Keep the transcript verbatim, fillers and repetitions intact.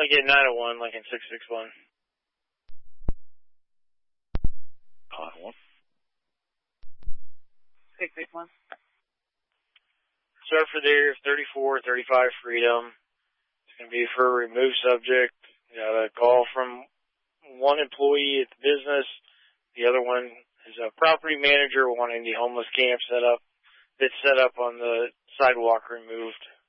Like in nine oh one, like in six six one. nine one. six six one. Surfer there, thirty-four thirty-five Freedom. It's going to be for a removed subject. Got a call from one employee at the business. The other one is a property manager wanting the homeless camp set up. That's set up on the sidewalk removed.